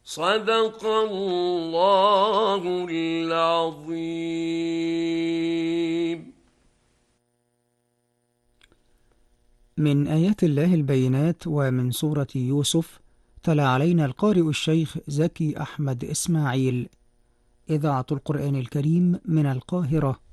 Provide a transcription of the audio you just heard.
صدق الله العظيم. من آيات الله البينات ومن سورة يوسف. تلا علينا القارئ الشيخ زكي أحمد إسماعيل. إذاعة القرآن الكريم من القاهرة.